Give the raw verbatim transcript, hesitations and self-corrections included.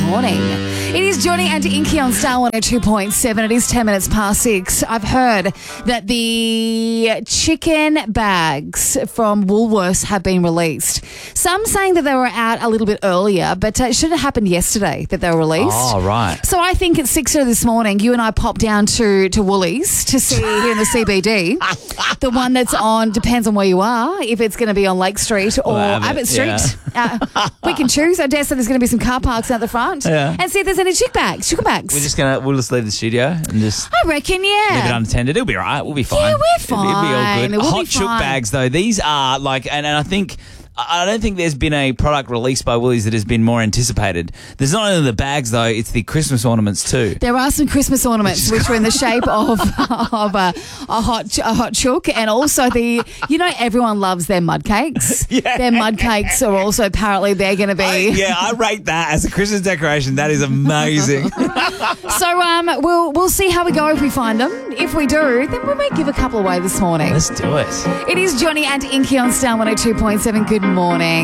morning. It is Johnny and Inky on Star one oh two point seven. It is ten minutes past six. I've heard that the chicken bags from Woolworths have been released. Some saying that they were out a little bit earlier, but uh, it should have happened yesterday that they were released. Oh, right. So I think at six this morning, you and I popped down to, to Woolies to see here in the C B D, the one that's on, depends on where you are, if it's going to be on Lake Street or Well, Abbott, Abbott Street. yeah. Uh, we can choose. I dare say there's going to be some car parks out the front. Yeah. And see if there's any chick bags, chicken bags. We're just gonna we'll just leave the studio and just I reckon, yeah. leave it unattended. It'll be all right. We'll be fine. Yeah, we're It'll, it'll be all fine. good. We'll Hot be chook fine. bags though. These are like, and, and I think. I don't think there's been a product released by Woolies that has been more anticipated. There's not only the bags, though, it's the Christmas ornaments, too. There are some Christmas ornaments which are in the shape of of a, a hot a hot chook, and also the, you know, everyone loves their mud cakes. Yeah. Their mud cakes are also apparently they're going to be. I, yeah, I rate that as a Christmas decoration. That is amazing. So um, we'll we'll see how we go if we find them. If we do, then we may give a couple away this morning. Let's do it. It is Johnny and Inky on Star one oh two point seven. Good morning.